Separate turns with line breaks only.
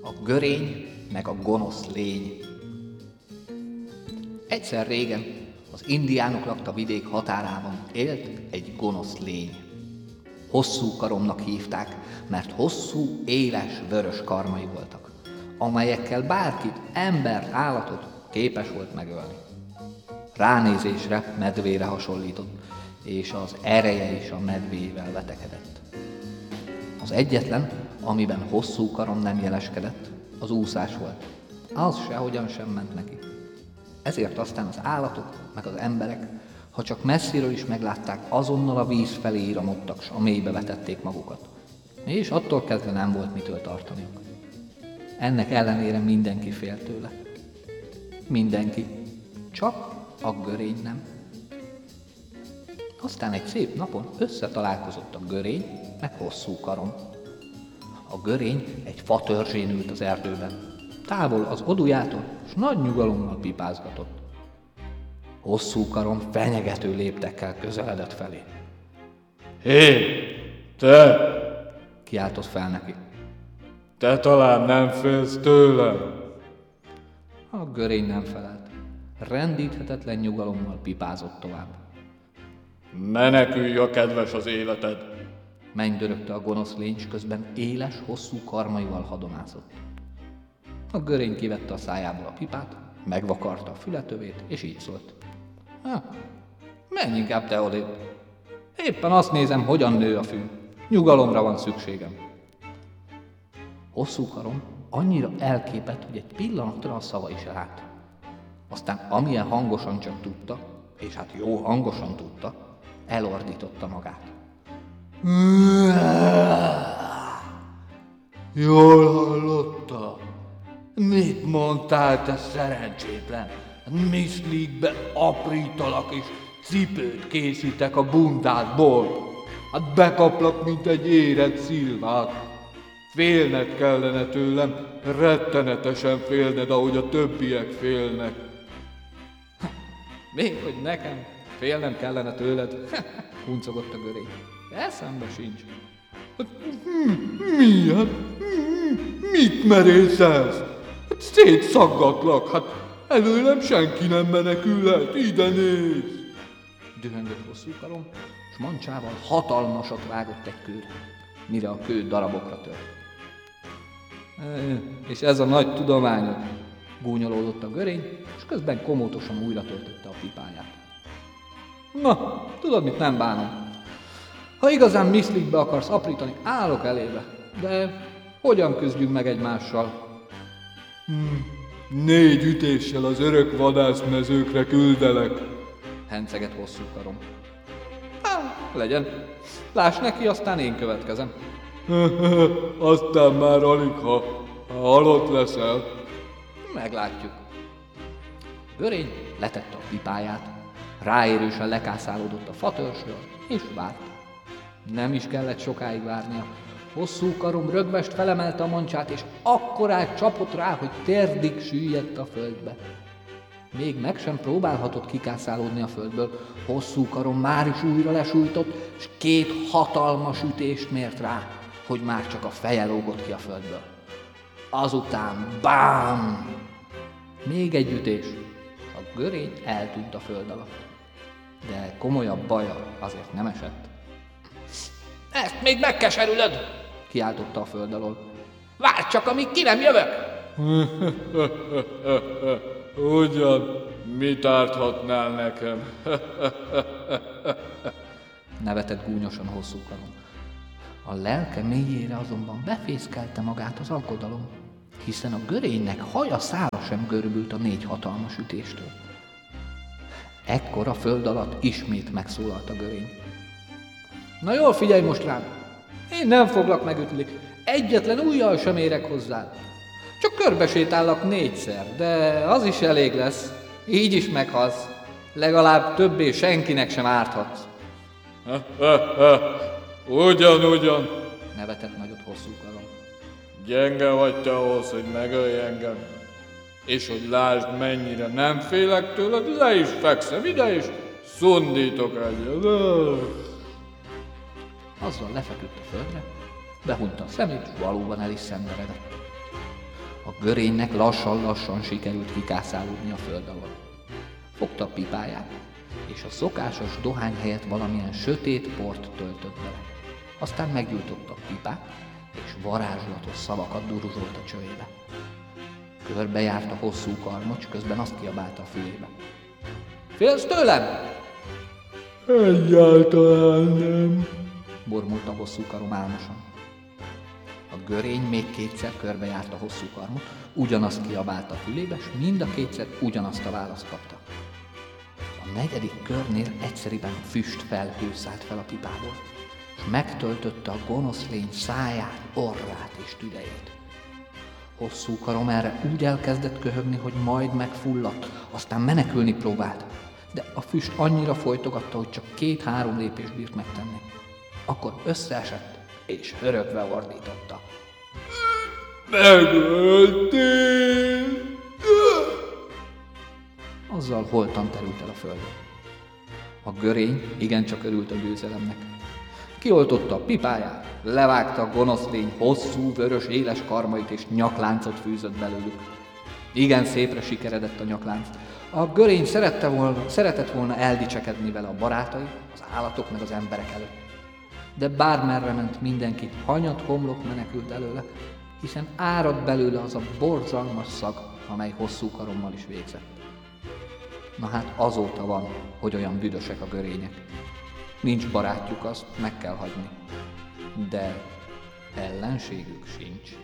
A görény meg a gonosz lény. Egyszer régen az indiánok lakta vidék határában élt egy gonosz lény. Hosszú karomnak hívták, mert hosszú, éles, vörös karmai voltak, amelyekkel bárkit, embert, állatot képes volt megölni. Ránézésre medvére hasonlított, és az ereje is a medvével vetekedett. Az egyetlen, amiben hosszú karom nem jeleskedett, az úszás volt. Az sehogyan sem ment neki. Ezért aztán az állatok, meg az emberek, ha csak messziről is meglátták, azonnal a víz felé iramodtak, s a mélybe vetették magukat. És attól kezdve nem volt mitől tartaniuk. Ennek ellenére mindenki félt tőle. Mindenki. Csak a görény nem. Aztán egy szép napon összetalálkozott a görény, meg hosszú karom. A görény egy fatörzsén ült az erdőben, távol az odujától, s nagy nyugalommal pipázgatott. Hosszú karom fenyegető léptekkel közeledett felé.
Hé, te!
Kiáltott fel neki.
Te talán nem félsz tőlem?
A görény nem felelt. Rendíthetetlen nyugalommal pipázott tovább.
Menekülj, a kedves az életed!
Mennydörögte a gonosz lény, s közben éles, hosszú karmaival hadonázott. A görény kivette a szájából a pipát, megvakarta a fületövét, és így szólt. Menj inkább te odébb. Éppen azt nézem, hogyan nő a fű. Nyugalomra van szükségem. Hosszú karom annyira elképett, hogy egy pillanatra a szava is elállt. Aztán amilyen hangosan csak tudta, és hát jó hangosan tudta, elordította magát.
Jól hallotta? Mit mondtál, te szerencsétlen? Miszlikbe aprítalak és cipőt készítek a bundádból. Hát bekaplak, mint egy érett szilvát. Félned kellene tőlem, rettenetesen félned, ahogy a többiek félnek.
Még hogy nekem félnem kellene tőled, kuncogott a görény. Eszembe sincs.
Milyen? Mit merészelsz? Hát szétszaggatlak, hát előlem senki nem menekülhet, ide nézz!
Dühöngött hosszú karom, s mancsával hatalmasat vágott egy kőre, mire a kő darabokra tört. És ez a nagy tudományod, gúnyolódott a görény, és közben komótosan újra töltötte a pipáját. Na, tudod mit, nem bánom. Ha igazán miszlikbe akarsz aprítani, állok elébe, de hogyan küzdjünk meg egymással?
4 ütéssel az örök vadászmezőkre küldelek.
Hencegett hosszú karom. Legyen. Láss neki, aztán én következem.
Aztán már alig, ha halott leszel.
Meglátjuk. Görény letette a pipáját, ráérősen lekászálódott a fatörzsről, és várt. Nem is kellett sokáig várnia. Hosszú karom rögvest felemelte a mancsát, és akkorát csapott rá, hogy térdig süllyedt a földbe. Még meg sem próbálhatott kikászálódni a földből, hosszú karom már is újra lesújtott, és 2 hatalmas ütést mért rá, hogy már csak a feje lógott ki a földből. Azután bám! Még egy ütés, a görény eltűnt a föld alatt. De komolyabb baja azért nem esett. Ezt még megkeserülöd! Kiáltotta a föld alól. Várj csak, amíg ki nem jövök!
Ugyan, mit árthatnál nekem?
Nevetett gúnyosan hosszú karom. A lelke mélyére azonban befészkelte magát az aggodalom, hiszen a görénynek haja szára sem görbült a 4 hatalmas ütéstől. Ekkor a föld alatt ismét megszólalt a görény. Na jól figyelj most rám! Én nem foglak megütni, egyetlen ujjal sem érek hozzá. Csak körbesétállak 4-szer, de az is elég lesz. Így is meghalsz. Legalább többé senkinek sem árthatsz.
Ugyan,
Nevetett nagyot hosszú karom.
gyenge vagy te ahhoz, hogy megölj engem. És hogy lásd, mennyire nem félek tőled, le is fekszem ide, és szundítok egyet.
Azzal lefeküdt a földre, behunta a szemét, és valóban el is szenvedett. A görénynek lassan-lassan sikerült kikászálódni a föld alól. Fogta a pipáját, és a szokásos dohány helyett valamilyen sötét port töltött bele. Aztán meggyújtotta a pipát, és varázslatos szavakat duruzsolt a csövébe. Körbejárt a hosszú karmocs, közben azt kiabálta a fülébe: "Félsz tőlem?"
Egyáltalán nem.
Bormult a hosszú karom álmosan. A görény még kétszer körbejárt a hosszú karmot, ugyanazt kiabálta a fülébe, s mind a kétszer ugyanazt a választ kapta. A negyedik körnél egyszeriben füstfelhő szállt fel a pipából, és megtöltötte a gonosz lény száját, orrát és tüdejét. Hosszú karom erre úgy elkezdett köhögni, hogy majd megfulladt, aztán menekülni próbált, de a füst annyira folytogatta, hogy csak 2-3 lépést bírt megtenni. Akkor összeesett, és hörögve ordította:
Megöltél!
Azzal holtan terült el a földön. A görény igencsak örült a győzelemnek. Kioltotta a pipáját, levágta a gonosz lény hosszú, vörös, éles karmait, és nyakláncot fűzött belőlük. Igen szépre sikeredett a nyaklánc. A görény szeretett volna eldicsekedni vele a barátai, az állatok meg az emberek előtt. De bármerre ment, mindenki hanyat homlok menekült előle, hiszen árad belőle az a borzalmas szag, amely hosszú karommal is végzett. Na hát azóta van, hogy olyan büdösek a görények. Nincs barátjuk, azt meg kell hagyni. De ellenségük sincs.